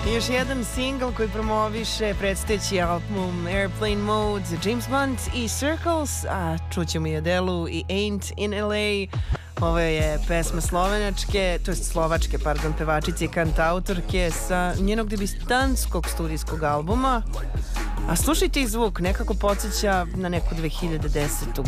Još jedan singl koji promoviše predstojeći album Airplane Mode za James Blunt i Circles, a čućemo i Adelu i Ain't in LA. Ovo je pesma slovačke pevačice i kantautorke sa njenog debitanskog studijskog albuma. A slušajte i zvuk, nekako podsjeća na neku 2010.